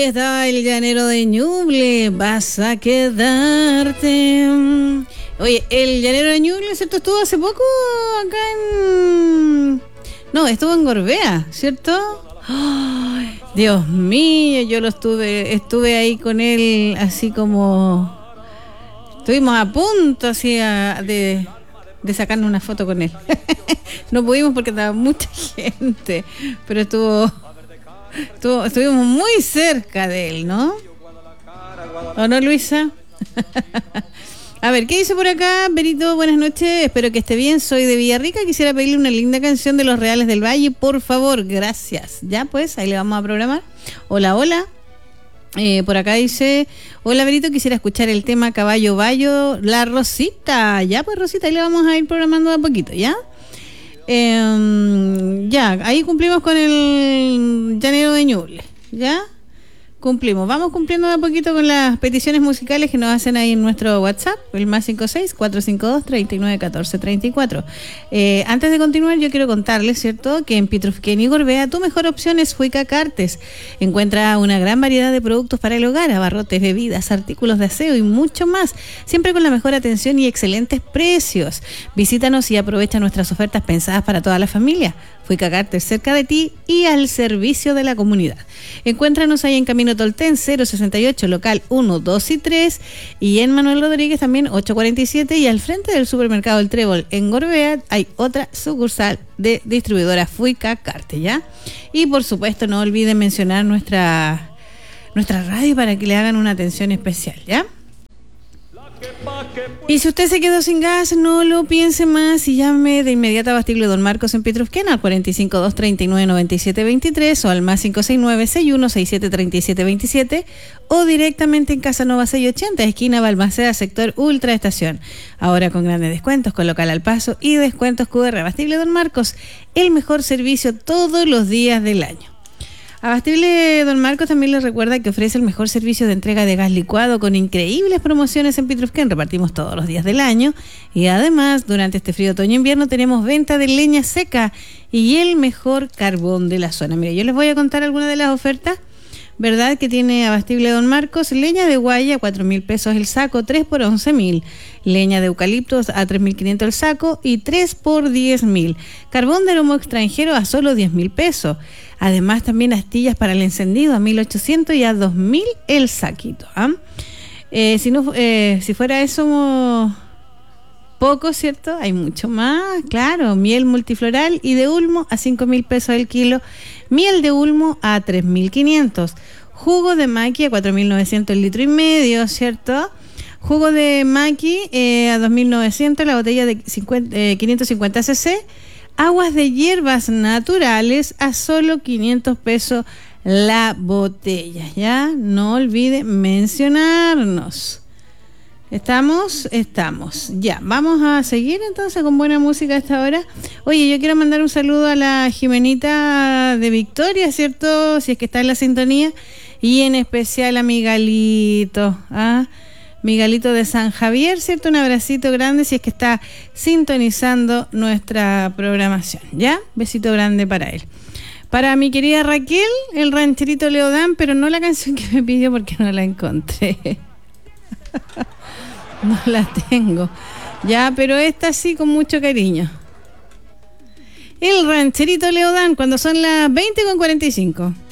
está el llanero de Ñuble, vas a quedarte. Oye, el llanero de Ñuble, ¿cierto? Estuvo hace poco acá en... No, estuvo en Gorbea, ¿cierto? Ay, Dios mío, yo estuve ahí con él, así como... Estuvimos a punto, así, de sacarnos una foto con él. No pudimos porque estaba mucha gente, pero estuvimos muy cerca de él, ¿no? ¿O no, Luisa? A ver, ¿qué dice por acá? Berito, buenas noches, espero que esté bien, soy de Villarrica, quisiera pedirle una linda canción de Los Reales del Valle, por favor, gracias. Ya pues, ahí le vamos a programar. Hola, hola. Por acá dice, hola Berito, quisiera escuchar el tema Caballo Bayo, La Rosita. Ya pues, Rosita, ahí le vamos a ir programando de a poquito, ¿ya? Ya, ahí cumplimos con el llanero de Ñuble, ¿ya? Cumplimos, vamos cumpliendo de a poquito con las peticiones musicales que nos hacen ahí en nuestro WhatsApp, el más 56-452-3914-34. Antes de continuar, yo quiero contarles, ¿cierto?, que en Pitrufquén y Gorbea tu mejor opción es Fuica Cartes. Encuentra una gran variedad de productos para el hogar, abarrotes, bebidas, artículos de aseo y mucho más, siempre con la mejor atención y excelentes precios. Visítanos y aprovecha nuestras ofertas pensadas para toda la familia. Fuica Cartes, cerca de ti y al servicio de la comunidad. Encuéntranos ahí en Camino Tolten 068, local 1, 2 y 3, y en Manuel Rodríguez también 847, y al frente del supermercado El Trébol en Gorbea hay otra sucursal de distribuidora Fuica Cartes, ¿ya? Y por supuesto no olviden mencionar nuestra radio para que le hagan una atención especial, ¿ya? Y si usted se quedó sin gas, no lo piense más y llame de inmediato a Abastible Don Marcos en Pitrufquén al 452-3997-23 o al más 569-6167-3727 o directamente en Casanova 680, esquina Balmaceda, sector Ultra Estación. Ahora con grandes descuentos con local al paso y descuentos QR. Abastible Don Marcos, el mejor servicio todos los días del año. Abastible Don Marcos también les recuerda que ofrece el mejor servicio de entrega de gas licuado con increíbles promociones en Pitrufquén. Repartimos todos los días del año y además durante este frío otoño-invierno tenemos venta de leña seca y el mejor carbón de la zona. Mire, yo les voy a contar algunas de las ofertas, ¿verdad?, que tiene Abastible Don Marcos. Leña de guaya, 4.000 pesos el saco, 3 por 11.000. Leña de eucaliptos a 3.500 el saco y 3 por 10.000. Carbón de lomo extranjero a solo 10.000 pesos. Además también astillas para el encendido a 1.800 y a 2.000 el saquito, ¿ah? Si fuera eso poco, ¿cierto? Hay mucho más, claro. Miel multifloral y de ulmo a 5.000 pesos el kilo. Miel de ulmo a 3.500. Jugo de maqui a 4.900 el litro y medio, ¿cierto? Jugo de maqui a 2.900 la botella de 550 cc. Aguas de hierbas naturales a solo 500 pesos la botella, ¿ya? No olvide mencionarnos. ¿Estamos? Estamos. Ya, vamos a seguir entonces con buena música a esta hora. Oye, yo quiero mandar un saludo a la Jimenita de Victoria, ¿cierto? Si es que está en la sintonía. Y en especial a Miguelito, ¿ah? Miguelito de San Javier, ¿cierto? Un abracito grande si es que está sintonizando nuestra programación, ¿ya? Besito grande para él. Para mi querida Raquel, el rancherito Leodán, pero no la canción que me pidió porque no la encontré. No la tengo. Ya, pero esta sí con mucho cariño. El rancherito Leodán, cuando son las 20:45.